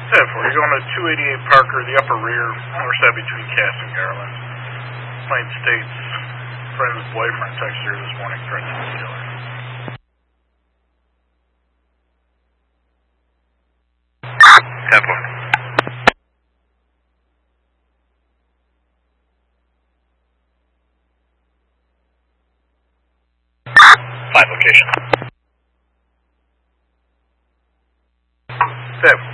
10-4, you're going to 288 Parker, the upper rear, north side between Cass and Garland. Plane states, friend's boyfriend texted her this morning, threatening to kill her. 10-4. Five location. 10-4.